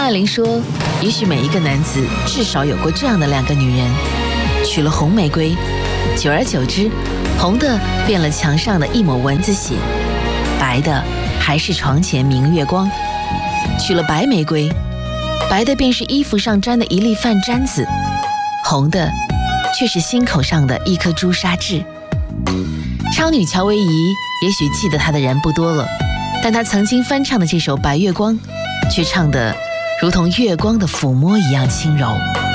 爱玲说，也许每一个男子至少有过这样的2个女人，娶了红玫瑰，久而久之，红的变了墙上的一抹蚊子血，白的还是床前明月光；娶了白玫瑰，白的便是衣服上沾的一粒饭粘子，红的却是心口上的一颗朱砂痣。超女乔维怡也许记得她的人不多了，但她曾经翻唱的这首《白月光》，却唱得如同月光的抚摸一样轻柔。